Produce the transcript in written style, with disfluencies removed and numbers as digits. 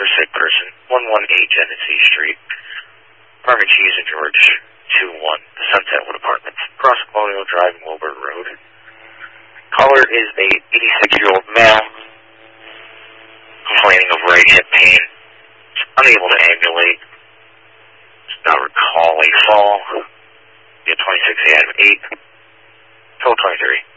for sick person, 118 Genesee Street, Apartment Cheese and George, 2-1, Sunsetwood Apartments, across Colonial Drive, Wilbur Road. Caller is a 86-year-old male, complaining of right hip pain, unable to ambulate, does not recall a fall, 26 a.m. 8, total 23.